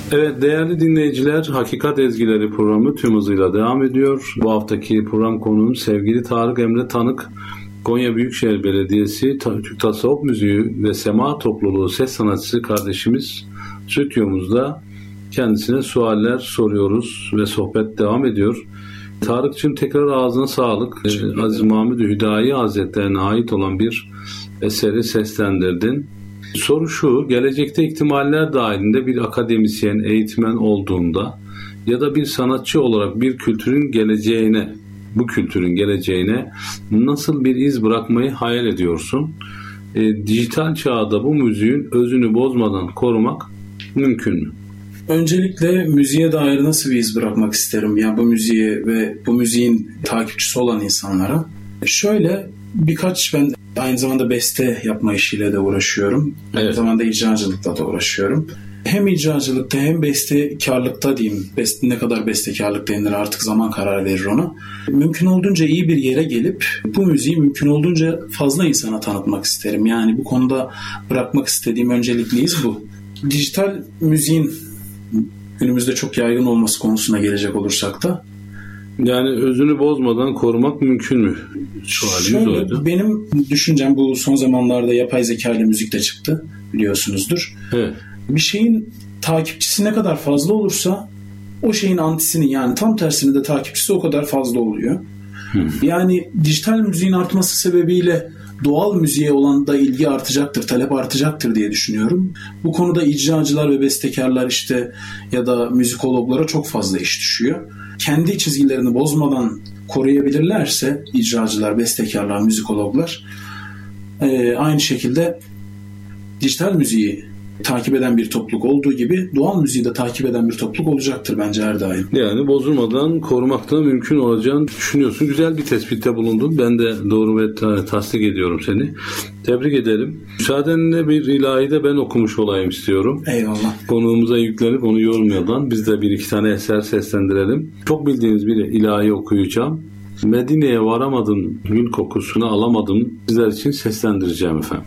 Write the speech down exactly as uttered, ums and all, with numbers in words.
Evet değerli dinleyiciler, Hakikat Ezgileri programı tüm hızıyla devam ediyor. Bu haftaki program konuğum sevgili Tarık Emre Tanık. Konya Büyükşehir Belediyesi Türk Tasavvuf Müziği ve Sema Topluluğu ses sanatçısı kardeşimiz stüdyomuzda. Kendisine sualler soruyoruz ve sohbet devam ediyor. Tarık'cığım tekrar ağzına sağlık. Ee, Aziz Mahmud Hüdayi Hazretlerine ait olan bir eseri seslendirdin. Soru şu, gelecekte ihtimaller dahilinde bir akademisyen, eğitmen olduğunda ya da bir sanatçı olarak bir kültürün geleceğine, bu kültürün geleceğine nasıl bir iz bırakmayı hayal ediyorsun? E, dijital çağda bu müziğin özünü bozmadan korumak mümkün mü? Öncelikle müziğe dair nasıl bir iz bırakmak isterim? Yani bu müziğe ve bu müziğin takipçisi olan insanlara. Şöyle birkaç ben aynı zamanda beste yapma işiyle de uğraşıyorum. Evet. Aynı zamanda icracılıkla da uğraşıyorum. Hem icracılıkta hem bestekarlıkta diyeyim. Beste, ne kadar bestekarlık denir artık zaman karar verir ona. Mümkün olduğunca iyi bir yere gelip bu müziği mümkün olduğunca fazla insana tanıtmak isterim. Yani bu konuda bırakmak istediğim öncelikli iz bu. Dijital müziğin günümüzde çok yaygın olması konusuna gelecek olursak da yani özünü bozmadan korumak mümkün mü? Şöyle, benim düşüncem bu son zamanlarda yapay zeka ile müzik de çıktı biliyorsunuzdur. Evet. Bir şeyin takipçisi ne kadar fazla olursa o şeyin antisini yani tam tersini de takipçisi o kadar fazla oluyor. Hmm. Yani dijital müziğin artması sebebiyle doğal müziğe olan da ilgi artacaktır, talep artacaktır diye düşünüyorum. Bu konuda icracılar ve bestekarlar işte ya da müzikologlara çok fazla iş düşüyor. Kendi çizgilerini bozmadan koruyabilirlerse icracılar, bestekarlar, müzikologlar e, aynı şekilde dijital müziği takip eden bir topluluk olduğu gibi doğal müziği de takip eden bir topluluk olacaktır bence her daim. Yani bozulmadan korumak da mümkün olacağını düşünüyorsun. Güzel bir tespitte bulundun. Ben de doğru ve tasdik ediyorum seni. Tebrik ederim. Müsaadenle bir ilahi de ben okumuş olayım istiyorum. Eyvallah. Konuğumuza yüklenip onu yormadan biz de bir iki tane eser seslendirelim. Çok bildiğiniz bir ilahi okuyacağım. Medine'ye varamadım, gül kokusunu alamadım. Sizler için seslendireceğim efendim.